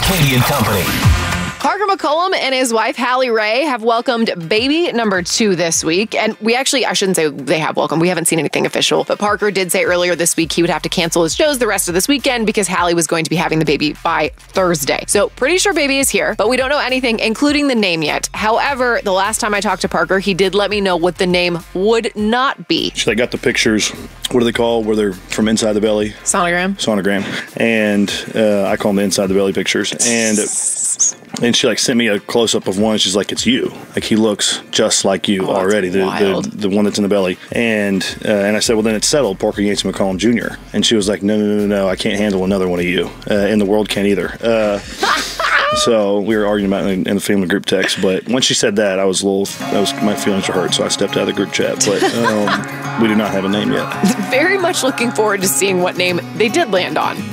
Katie and Company. Parker McCollum and his wife, Hallie Ray, have welcomed baby number 2 this week. And I shouldn't say they have welcomed. We haven't seen anything official. But Parker did say earlier this week he would have to cancel his shows the rest of this weekend because Hallie was going to be having the baby by Thursday. So pretty sure baby is here, but we don't know anything, including the name yet. However, the last time I talked to Parker, he did let me know what the name would not be. So they got the pictures. What do they call where they're from inside the belly? Sonogram. And I call them the inside the belly pictures. And she sent me a close-up of one. She's like, it's you. Like, he looks just like you already, the one that's in the belly. And I said, well, then it's settled, Parker Yates McCollum Jr. And she was like, no, I can't handle another one of you. And the world can't either. So we were arguing about it in the family group text. But once she said that, my feelings were hurt. So I stepped out of the group chat. But we do not have a name yet. Very much looking forward to seeing what name they did land on.